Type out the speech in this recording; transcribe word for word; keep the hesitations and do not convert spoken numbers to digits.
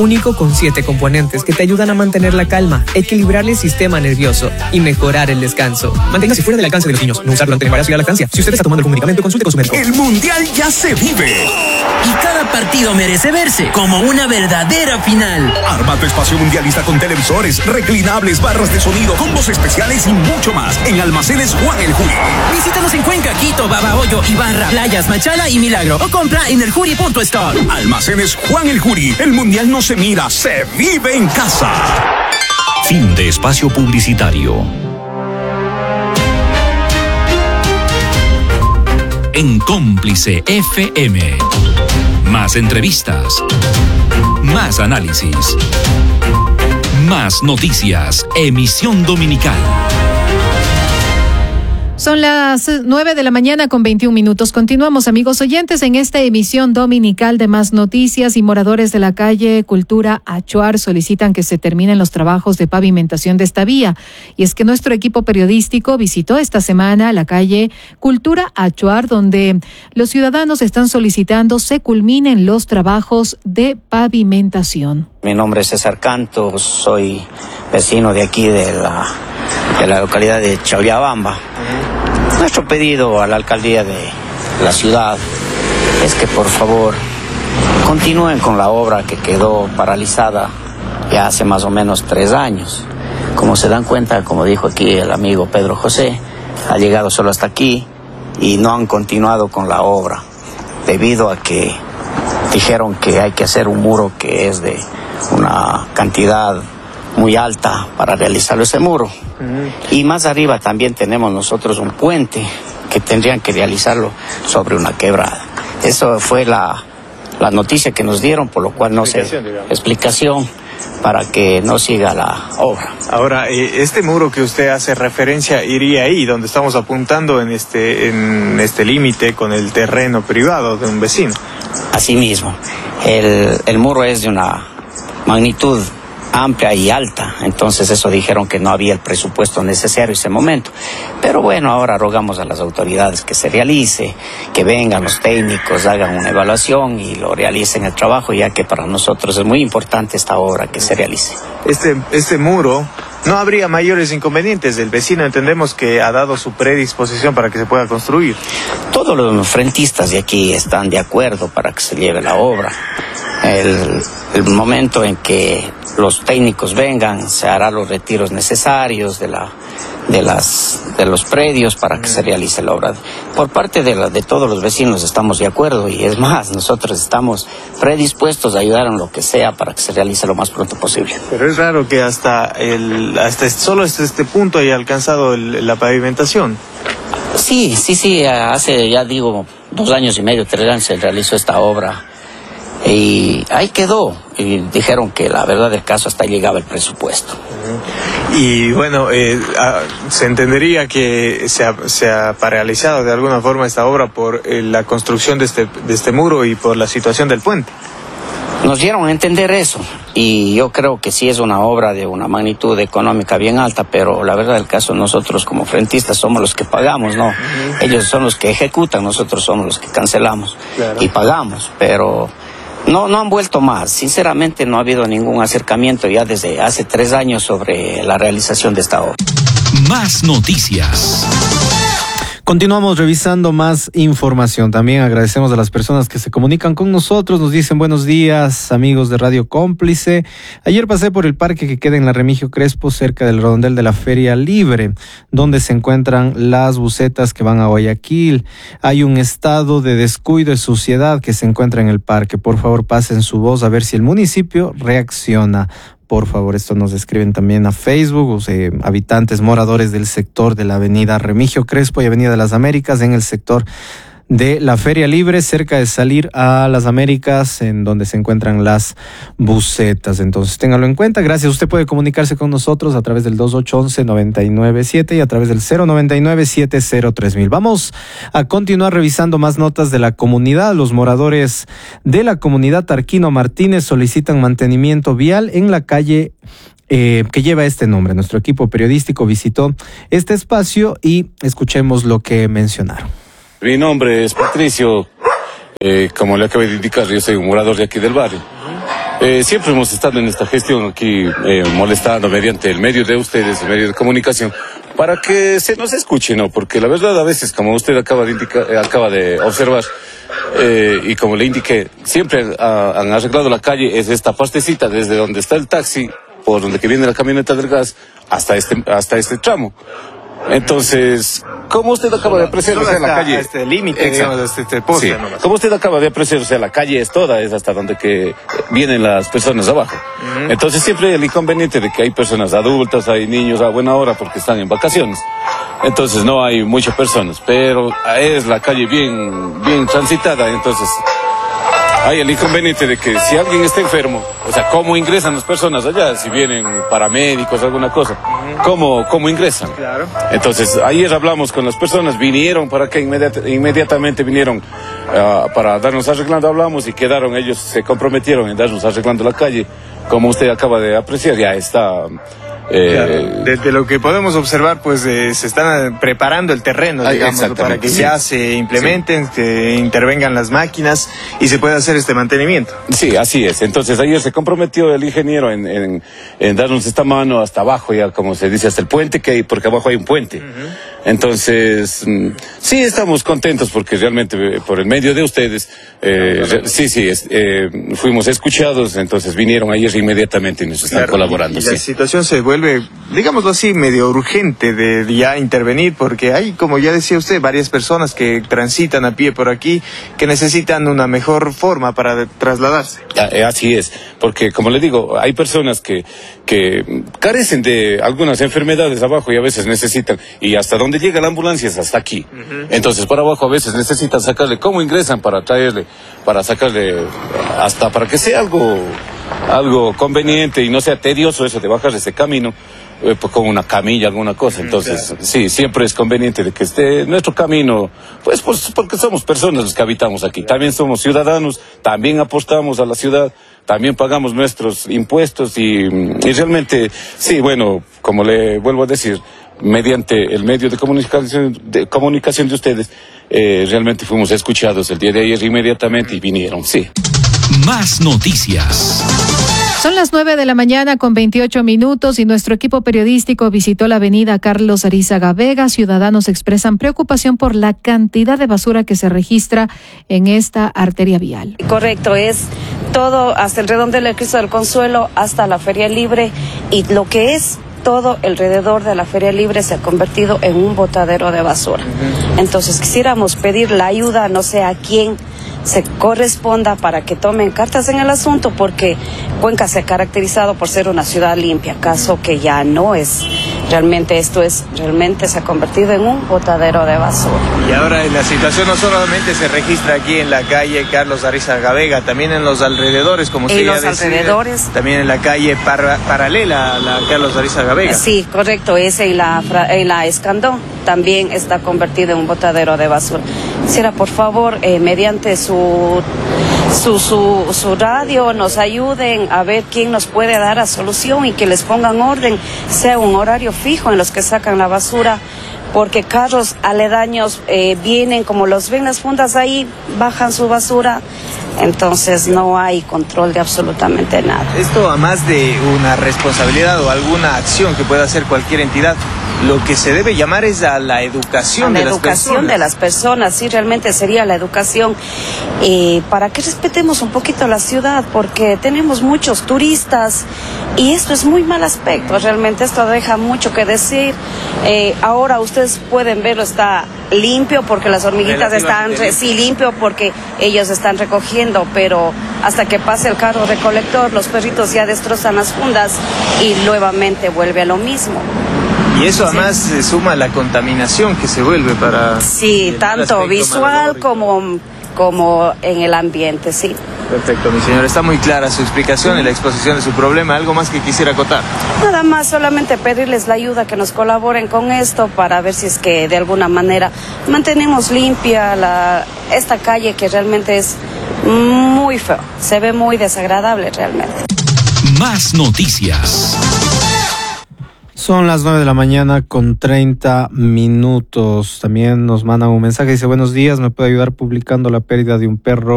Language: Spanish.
Único con siete componentes que te ayudan a mantener la calma, equilibrar el sistema nervioso y mejorar el descanso. Manténgase fuera del alcance de los niños. No usarlo ante el embarazo y la lactancia. Si usted está tomando algún medicamento, consulte con su médico. El mundial ya se vive. Y cada partido merece verse como una verdadera final. Arma tu espacio mundialista con televisores, reclinables, barras de sonido, combos especiales y mucho más en Almacenes Juan el Juri. Visítanos en Cuenca, Quito, Babahoyo, Ibarra, Playas, Machala y Milagro. O compra en el juri punto store. Almacenes Juan el Juri. El mundial no se mira, se vive en casa. Fin de espacio publicitario. En Cómplice F M. Más entrevistas. Más análisis. Más noticias. Emisión dominical. Son las nueve de la mañana con veintiún minutos. Continuamos, amigos oyentes, en esta emisión dominical de Más Noticias. Y moradores de la calle Cultura Achuar solicitan que se terminen los trabajos de pavimentación de esta vía. Y es que nuestro equipo periodístico visitó esta semana la calle Cultura Achuar, donde los ciudadanos están solicitando se culminen los trabajos de pavimentación. Mi nombre es César Canto, soy vecino de aquí de la, de la localidad de Chauriabamba. Nuestro pedido a la alcaldía de la ciudad es que por favor continúen con la obra que quedó paralizada ya hace más o menos tres años. Como se dan cuenta, como dijo aquí el amigo Pedro José, ha llegado solo hasta aquí y no han continuado con la obra debido a que dijeron que hay que hacer un muro que es de una cantidad muy alta para realizar ese muro. Uh-huh. Y más arriba también tenemos nosotros un puente que tendrían que realizarlo sobre una quebrada. Eso fue la, la noticia que nos dieron, por lo cual no se... Explicación para que no siga la obra. Ahora, eh, este muro que usted hace referencia iría ahí, donde estamos apuntando en este, en este límite con el terreno privado de un vecino. Así mismo. El, el muro es de una magnitud amplia y alta, entonces eso dijeron que no había el presupuesto necesario en ese momento. Pero bueno, ahora rogamos a las autoridades que se realice, que vengan los técnicos, hagan una evaluación y lo realicen el trabajo, ya que para nosotros es muy importante esta obra que se realice. Este, este muro, no habría mayores inconvenientes. El vecino entendemos que ha dado su predisposición para que se pueda construir. Todos los frentistas de aquí están de acuerdo para que se lleve la obra. El, el momento en que los técnicos vengan, se harán los retiros necesarios de la de las de los predios para que se realice la obra. Por parte de, la, de todos los vecinos estamos de acuerdo, y es más, nosotros estamos predispuestos a ayudar en lo que sea para que se realice lo más pronto posible. Pero es raro que hasta el hasta solo hasta este punto haya alcanzado el, la pavimentación. Sí, sí, sí, hace ya digo dos años y medio, tres años se realizó esta obra. Y ahí quedó, y dijeron que la verdad del caso hasta llegaba el presupuesto. Y bueno, eh, se entendería que se ha, se ha paralizado de alguna forma esta obra por eh, la construcción de este, de este muro y por la situación del puente. Nos dieron a entender eso, y yo creo que sí es una obra de una magnitud económica bien alta, pero la verdad del caso nosotros como frentistas somos los que pagamos, ¿no? Uh-huh. Ellos son los que ejecutan, nosotros somos los que cancelamos. Claro. Y pagamos, pero... No, no han vuelto más. Sinceramente no ha habido ningún acercamiento ya desde hace tres años sobre la realización de esta obra. Más noticias. Continuamos revisando más información. También agradecemos a las personas que se comunican con nosotros. Nos dicen buenos días, amigos de Radio Cómplice. Ayer pasé por el parque que queda en la Remigio Crespo, cerca del redondel de la Feria Libre, donde se encuentran las busetas que van a Guayaquil. Hay un estado de descuido y suciedad que se encuentra en el parque. Por favor, pasen su voz a ver si el municipio reacciona. Por favor, esto nos escriben también a Facebook, o sea, habitantes, moradores del sector de la avenida Remigio Crespo y Avenida de las Américas, en el sector de la Feria Libre, cerca de salir a las Américas, en donde se encuentran las busetas. Entonces, téngalo en cuenta. Gracias. Usted puede comunicarse con nosotros a través del dos ocho once, noventa y nueve siete y a través del cero noventa y nueve, siete cero tres mil. Vamos a continuar revisando más notas de la comunidad. Los moradores de la comunidad Tarquino Martínez solicitan mantenimiento vial en la calle Eh, que lleva este nombre. Nuestro equipo periodístico visitó este espacio y escuchemos lo que mencionaron. Mi nombre es Patricio, eh, como le acabo de indicar, yo soy un morador de aquí del barrio. Eh, siempre hemos estado en esta gestión aquí eh, molestando mediante el medio de ustedes, el medio de comunicación, para que se nos escuche, ¿no? Porque la verdad a veces, como usted acaba de indicar, eh, acaba de observar, eh, y como le indiqué, siempre ah, han arreglado la calle, es esta partecita desde donde está el taxi, por donde que viene la camioneta del gas, hasta este, hasta este tramo. Entonces, como usted acaba de apreciar, o sea, la calle... Este límite, digamos, este, este poste, sí. ¿no? Como usted acaba de apreciar, o sea, la calle es toda, es hasta donde que vienen las personas abajo. Uh-huh. Entonces siempre hay el inconveniente de que hay personas adultas, hay niños a buena hora porque están en vacaciones. Entonces no hay muchas personas, pero es la calle bien, bien transitada, entonces... Hay el inconveniente de que si alguien está enfermo, o sea, ¿cómo ingresan las personas allá? Si vienen paramédicos, alguna cosa, ¿cómo, cómo ingresan? Claro. Entonces, ayer hablamos con las personas, vinieron para que inmediat- inmediatamente vinieron uh, para darnos arreglando, hablamos y quedaron, ellos se comprometieron en darnos arreglando la calle, como usted acaba de apreciar, ya está... Eh, claro. Desde lo que podemos observar, pues eh, se están preparando el terreno, digamos, para que sí. ya se implementen, sí. que intervengan las máquinas y se pueda hacer este mantenimiento. Sí, así es. Entonces ayer se comprometió el ingeniero en, en, en darnos esta mano hasta abajo, ya como se dice, hasta el puente, que hay, porque abajo hay un puente. Uh-huh. Entonces, sí estamos contentos porque realmente por el medio de ustedes, eh, re, sí, sí, es, eh, fuimos escuchados, entonces vinieron ayer inmediatamente y nos están claro, colaborando. Y, y sí. la situación se vuelve, digámoslo así, medio urgente de ya intervenir porque hay, como ya decía usted, varias personas que transitan a pie por aquí que necesitan una mejor forma para trasladarse. Así es, porque como le digo, hay personas que, que carecen de algunas enfermedades abajo y a veces necesitan, y hasta donde llega la ambulancia es hasta aquí. Uh-huh. Entonces para abajo a veces necesitan sacarle, ¿cómo ingresan para traerle, para sacarle, hasta para que sea algo, algo conveniente y no sea tedioso eso de bajar ese camino? Eh, pues con una camilla, alguna cosa. Entonces, claro. sí, siempre es conveniente de que esté nuestro camino, pues, pues porque somos personas los que habitamos aquí. También somos ciudadanos, también apostamos a la ciudad, también pagamos nuestros impuestos y, y realmente, sí, bueno, como le vuelvo a decir, mediante el medio de comunicación de, comunicación de ustedes, eh, realmente fuimos escuchados el día de ayer inmediatamente y vinieron, sí. Más noticias. Son las nueve de la mañana con veintiocho minutos y nuestro equipo periodístico visitó la avenida Carlos Arizaga Vega. Ciudadanos expresan preocupación por la cantidad de basura que se registra en esta arteria vial. Correcto, es todo hasta el redondel del Cristo del Consuelo, hasta la Feria Libre, y lo que es todo alrededor de la Feria Libre se ha convertido en un botadero de basura. Uh-huh. Entonces quisiéramos pedir la ayuda, no sé a quién se corresponda para que tomen cartas en el asunto, porque Cuenca se ha caracterizado por ser una ciudad limpia, caso que ya no es. Realmente esto es, realmente se ha convertido en un botadero de basura. Y ahora la situación no solamente se registra aquí en la calle Carlos Arizaga Vega, también en los alrededores, como usted ya decía. En los alrededores. También en la calle par paralela a la Carlos Arizaga Vega. Sí, correcto, es en la, en la Escandón, también está convertido en un botadero de basura. Quisiera, por favor, eh, mediante su, su, su, su radio, nos ayuden a ver quién nos puede dar a solución y que les pongan orden, sea un horario fijo en los que sacan la basura, porque carros aledaños eh, vienen, como los ven las fundas ahí, bajan su basura, entonces no hay control de absolutamente nada. Esto, a más de una responsabilidad o alguna acción que pueda hacer cualquier entidad, lo que se debe llamar es a la educación a la de las educación personas. de las personas, sí, realmente sería la educación eh, para que respetemos un poquito la ciudad, porque tenemos muchos turistas y esto es muy mal aspecto, realmente esto deja mucho que decir. Eh, ahora ustedes pueden verlo, está limpio porque las hormiguitas están, re, sí, limpio porque ellos están recogiendo, pero hasta que pase el carro recolector, los perritos ya destrozan las fundas y nuevamente vuelve a lo mismo. Y eso además sí. se suma a la contaminación que se vuelve para... Sí, tanto visual como, como en el ambiente, sí. Perfecto, mi señor. Está muy clara su explicación y la exposición de su problema. ¿Algo más que quisiera acotar? Nada más, solamente pedirles la ayuda, que nos colaboren con esto para ver si es que de alguna manera mantenemos limpia la, esta calle, que realmente es muy feo. Se ve muy desagradable realmente. Más noticias. Son las nueve de la mañana con treinta minutos. También nos mandan un mensaje, dice: buenos días, ¿me puede ayudar publicando la pérdida de un perro